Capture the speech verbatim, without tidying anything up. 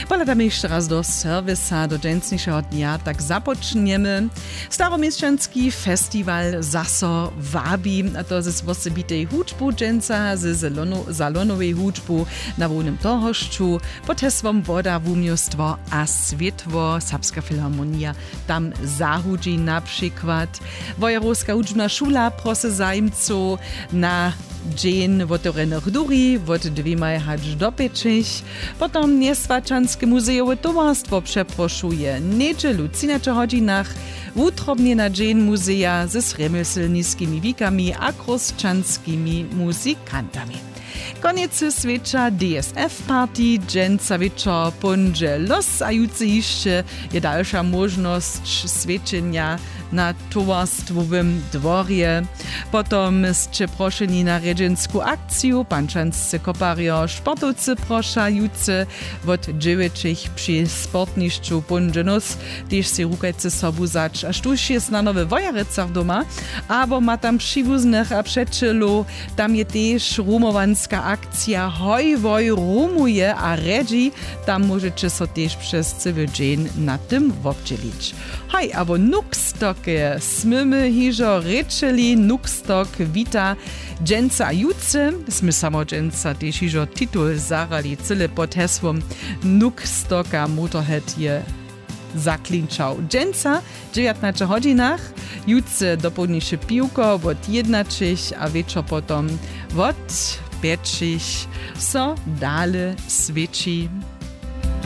Wolę tam jeszcze raz do serwisa, do dżęsniejszego dnia, tak zapoczniemy. Staromieszczanski festiwal zaso wabi, a to ze osobitej hudżbu dżęca, ze zalonowej hudżbu na Wolnym Torhoszczu, pod hesłom Woda, Wumiostwo a Światło, Serbska Filharmonia tam zahudzi na przykład. Wojerowska hudżbna szula prosy zajmców na dzień wotorenych duri, wot dwiema hać do pięciech. Potem Nieswačanske muzejowe towarstwo przeproszuje niedzielu trzynaście godzinach utrobnie na dzień muzea ze sremelselnickimi wikami a krosczanskimi muzykantami. Koniec sveča D S F party, dżęca wieczor punże los, a jutro jeszcze je dalsza możność svečenia na towarstwowym dworje. Potem ste proszeni na redzensku akcję, pančanscy kopario sportowcy prosza jutro od dziewięciu przy sportniszczu punże nos, też się rukajcy sobu zacz, aż tuż jest na nowe wojarecach doma, abo ma tam przywóznych a przeczelu, tam je też rumowanska akcja Hoj Woj rumuje a redzi, tam możecie so też przez cały dzień na tym wobdzielić. Hej, abo Nukstoke, smymy hižo rečeli, Nukstok wita dżęca jutce, smy samo dżęca też hižo titul zarali, cyle pod hesłom Nukstoka Motorhead je zaklinčał. Dżęca dziewiętnaście godzinach, jutce dopołudniejsze piłko od jednacich, a wieczor potom od pięciu so dale sveči.